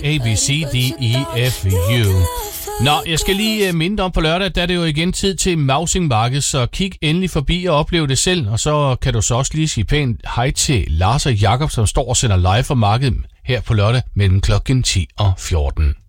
A, B, C, D, E, F, U. Nå, jeg skal lige minde om på lørdag, der er det jo igen tid til Mousing-marked, så kig endelig forbi og oplev det selv, og så kan du så også lige sige pænt hej til Lars og Jakob, som står og sender live for markedet her på lørdag mellem klokken 10 og 14.